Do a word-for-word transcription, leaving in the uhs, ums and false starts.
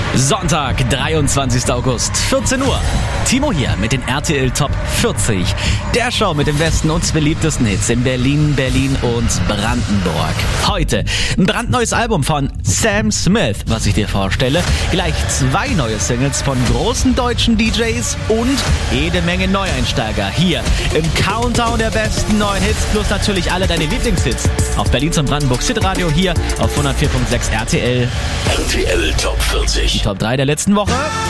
Sonntag, dreiundzwanzigster August, vierzehn Uhr. Timo hier mit den R T L Top vierzig. Der Show mit den besten und beliebtesten Hits in Berlin, Berlin und Brandenburg. Heute ein brandneues Album von Sam Smith, was ich dir vorstelle. Gleich zwei neue Singles von großen deutschen D Js und jede Menge Neueinsteiger. Hier im Countdown der besten neuen Hits, plus natürlich alle deine Lieblingshits. Auf Berlins und Brandenburgs Hitradio hier auf hundertvier Komma sechs R T L. R T L Top vierzig. Top drei der letzten Woche.